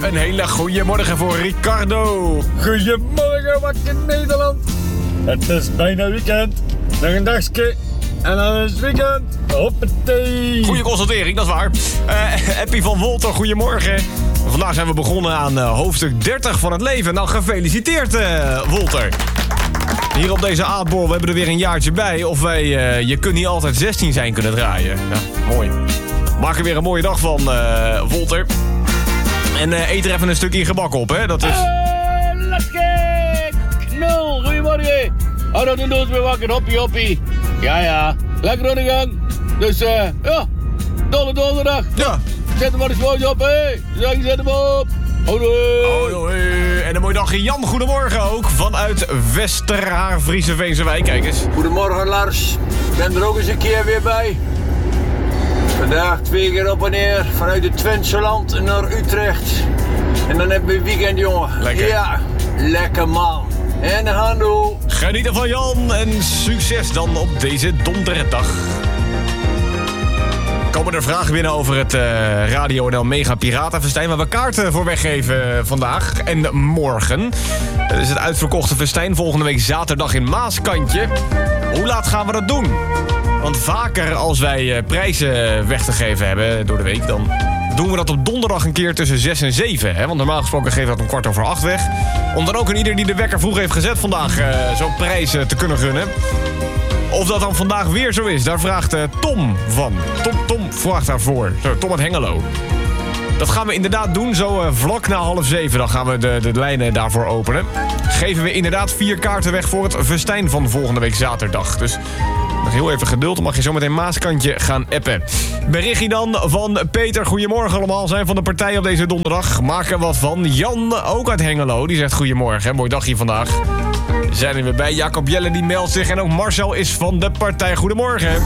Een hele goede morgen voor Ricardo. Goedemorgen, wakker Nederland. Het is bijna weekend. Nog een dagje. En dan is het weekend. Hoppatee. Goeie constatering, dat is waar. Appie van Wolter, goedemorgen. Vandaag zijn we begonnen aan hoofdstuk 30 van het leven. Nou, gefeliciteerd, Wolter. Hier op deze aardbol, we hebben er weer een jaartje bij. Of wij Je kunt niet altijd 16 zijn kunnen draaien. Ja, mooi. Maak er weer een mooie dag van, Wolter. En eet er even een stukje gebak op, hè. Dat is... Laske! Knul, goedemorgen. Oh, dat doen we weer wakker. Hoppie, hoppie. Ja. Lekker aan de gang. Dus, ja. Donderdag. Ja. Zet hem maar eens mooi op, hé. Zet hem op. Hoi. En een mooi dagje. Jan, goedemorgen ook. Vanuit Westerhaar, Friese Veense. Kijk eens. Goedemorgen Lars, ik ben er ook eens een keer weer bij. Vandaag 2 keer op en neer vanuit het Twentse land naar Utrecht. En dan hebben we weekend, jongen. Lekker. Ja, lekker man. En handel. Genieten van Jan en succes dan op deze donderdag. Komen er vragen binnen over het Radio NL Mega Piratenfestijn... waar we kaarten voor weggeven vandaag en morgen. Het is het uitverkochte festijn volgende week zaterdag in Maaskantje. Hoe laat gaan we dat doen? Want vaker als wij prijzen weg te geven hebben door de week... dan doen we dat op donderdag een keer tussen 6 en 7. Hè? Want normaal gesproken geven we dat om 7:15 weg. Om dan ook aan ieder die de wekker vroeg heeft gezet vandaag zo'n prijs te kunnen gunnen. Of dat dan vandaag weer zo is, daar vraagt Tom van. Tom vraagt daarvoor. Tom uit Hengelo. Dat gaan we inderdaad doen, zo vlak na 6:30. Dan gaan we de lijnen daarvoor openen. Geven we inderdaad 4 kaarten weg voor het festijn van volgende week zaterdag. Dus nog heel even geduld, dan mag je zo meteen Maaskantje gaan appen. Berichtje dan van Peter. Goedemorgen allemaal, zijn van de partij op deze donderdag. Maak er wat van. Jan, ook uit Hengelo, die zegt goedemorgen. Mooi dagje vandaag. Zijn er weer bij. Jacob Jelle die meldt zich. En ook Marcel is van de partij. Goedemorgen.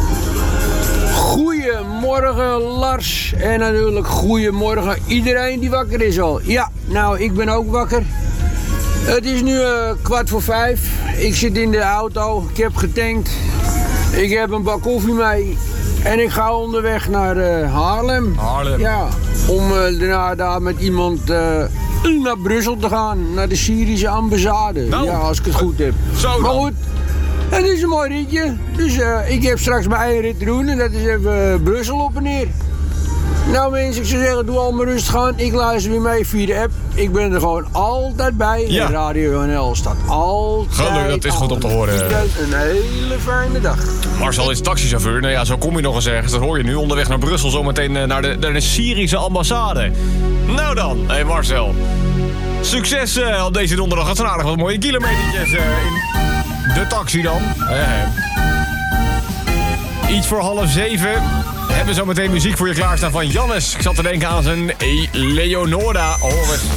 Goedemorgen Lars. En natuurlijk goedemorgen iedereen die wakker is al. Ja, nou ik ben ook wakker. Het is nu 4:15. Ik zit in de auto. Ik heb getankt. Ik heb een bak koffie mee. En ik ga onderweg naar Haarlem. Ja, om daarna daar met iemand... naar Brussel te gaan, naar de Syrische ambassade. Nou, ja, als ik het goed heb. Zo maar dan. goed, het is een mooi ritje. Dus ik heb straks mijn eigen rit te doen en dat is even Brussel op en neer. Nou mensen, ik zou zeggen, doe allemaal rustig aan. Ik luister weer mee via de app. Ik ben er gewoon altijd bij. Ja. En Radio NL staat altijd. Gelukkig, dat is goed om te horen. Een hele fijne dag. Marcel is taxichauffeur. Nou ja, zo kom je nog eens ergens. Dat hoor je nu onderweg naar Brussel. Zometeen naar de Syrische ambassade. Nou dan, hé Marcel. Succes op deze donderdag. Dat zijn aardig wat mooie kilometertjes in de taxi dan. Iets voor 6:30. Hebben we zo meteen muziek voor je klaarstaan van Jannes. Ik zat te denken aan zijn Leonora. Oh,